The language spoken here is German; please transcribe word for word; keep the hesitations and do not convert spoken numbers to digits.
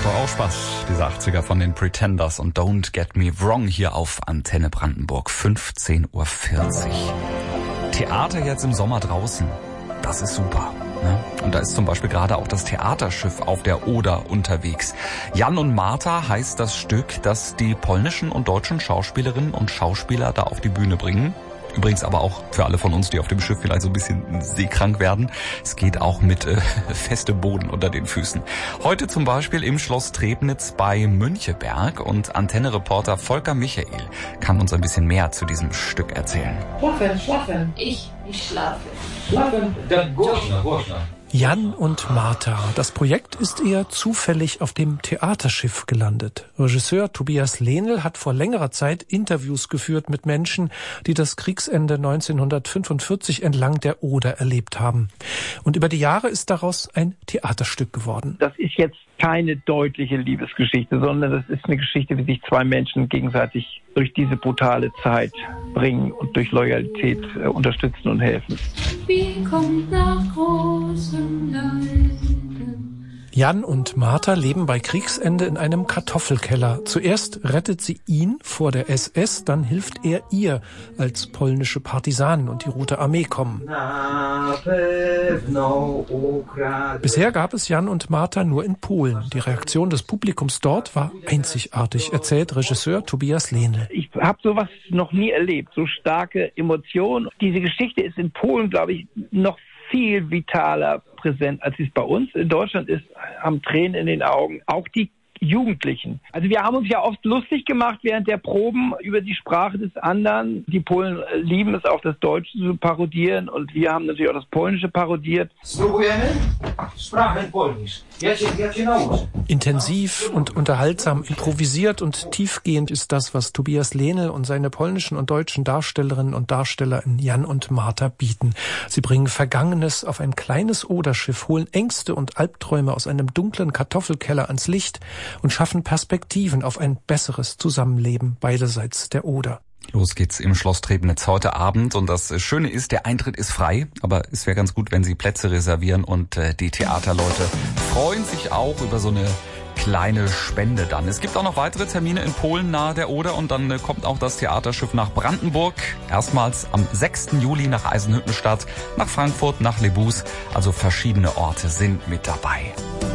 Macht doch auch Spaß, diese achtziger von den Pretenders und Don't Get Me Wrong hier auf Antenne Brandenburg, fünfzehn Uhr vierzig. Theater jetzt im Sommer draußen, das ist super. Ne? Und da ist zum Beispiel gerade auch das Theaterschiff auf der Oder unterwegs. Jan und Martha heißt das Stück, das die polnischen und deutschen Schauspielerinnen und Schauspieler da auf die Bühne bringen. Übrigens aber auch für alle von uns, die auf dem Schiff vielleicht so ein bisschen seekrank werden. Es geht auch mit äh, festem Boden unter den Füßen. Heute zum Beispiel im Schloss Trebnitz bei Müncheberg und Antenne-Reporter Volker Michael kann uns ein bisschen mehr zu diesem Stück erzählen. Schlafen, schlafen. Ich, ich schlafe. Schlafen, dann głośno, głośno. Jan und Martha. Das Projekt ist eher zufällig auf dem Theaterschiff gelandet. Regisseur Tobias Lehnl hat vor längerer Zeit Interviews geführt mit Menschen, die das Kriegsende neunzehnhundertfünfundvierzig entlang der Oder erlebt haben. Und über die Jahre ist daraus ein Theaterstück geworden. Das ist jetzt keine deutliche Liebesgeschichte, sondern das ist eine Geschichte, wie sich zwei Menschen gegenseitig durch diese brutale Zeit bringen und durch Loyalität äh, unterstützen und helfen. Wie kommt nach großem Leiden? Jan und Martha leben bei Kriegsende in einem Kartoffelkeller. Zuerst rettet sie ihn vor der S S, dann hilft er ihr, als polnische Partisanen und die Rote Armee kommen. Bisher gab es Jan und Martha nur in Polen. Die Reaktion des Publikums dort war einzigartig, erzählt Regisseur Tobias Lehnl. Ich habe sowas noch nie erlebt, so starke Emotionen. Diese Geschichte ist in Polen, glaube ich, noch viel vitaler präsent, als es bei uns in Deutschland ist, haben Tränen in den Augen. Auch die Jugendlichen. Also wir haben uns ja oft lustig gemacht während der Proben über die Sprache des anderen. Die Polen lieben es auch, das Deutsche zu parodieren und wir haben natürlich auch das Polnische parodiert. Intensiv und unterhaltsam, improvisiert und tiefgehend ist das, was Tobias Lehnl und seine polnischen und deutschen Darstellerinnen und Darsteller in Jan und Martha bieten. Sie bringen Vergangenes auf ein kleines Oderschiff, holen Ängste und Albträume aus einem dunklen Kartoffelkeller ans Licht und schaffen Perspektiven auf ein besseres Zusammenleben beiderseits der Oder. Los geht's im Schloss Trebnitz heute Abend und das Schöne ist, der Eintritt ist frei, aber es wäre ganz gut, wenn Sie Plätze reservieren und äh, die Theaterleute freuen sich auch über so eine kleine Spende dann. Es gibt auch noch weitere Termine in Polen nahe der Oder und dann äh, kommt auch das Theaterschiff nach Brandenburg. Erstmals am sechsten Juli nach Eisenhüttenstadt, nach Frankfurt, nach Lebus. Also verschiedene Orte sind mit dabei.